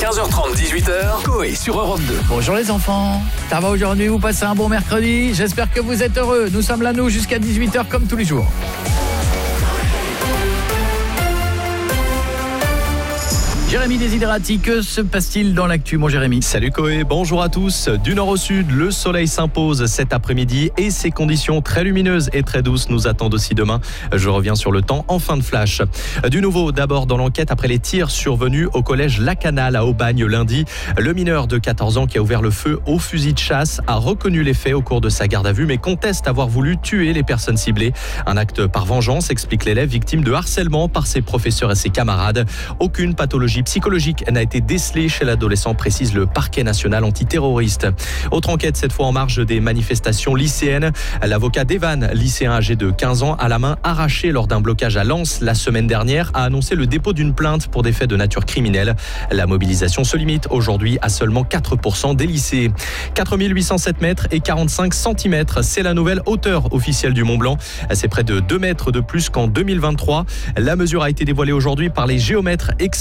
15h30, 18h, Coé sur Europe 2. Bonjour les enfants, ça va aujourd'hui, vous passez un bon mercredi, j'espère que vous êtes heureux. Nous sommes là, nous, jusqu'à 18h comme tous les jours. Jérémy Desiderati, que se passe-t-il dans l'actu, mon Jérémy? Salut Coé, bonjour à tous. Du nord au sud, le soleil s'impose cet après-midi et ces conditions très lumineuses et très douces nous attendent aussi demain. Je reviens sur le temps en fin de flash. Du nouveau, d'abord dans l'enquête après les tirs survenus au collège Lacanal à Aubagne lundi. Le mineur de 14 ans qui a ouvert le feu au fusil de chasse a reconnu les faits au cours de sa garde à vue mais conteste avoir voulu tuer les personnes ciblées. Un acte par vengeance, explique l'élève victime de harcèlement par ses professeurs et ses camarades. Aucune pathologie psychologique n'a été décelée chez l'adolescent, précise le parquet national antiterroriste. Autre enquête, cette fois en marge des manifestations lycéennes. L'avocat d'Evan, lycéen âgé de 15 ans, à la main arrachée lors d'un blocage à Lens la semaine dernière, a annoncé le dépôt d'une plainte pour des faits de nature criminelle. La mobilisation se limite aujourd'hui à seulement 4% des lycées. 4807 mètres et 45 cm, c'est la nouvelle hauteur officielle du Mont Blanc. C'est près de 2 mètres de plus qu'en 2023. La mesure a été dévoilée aujourd'hui par les géomètres experts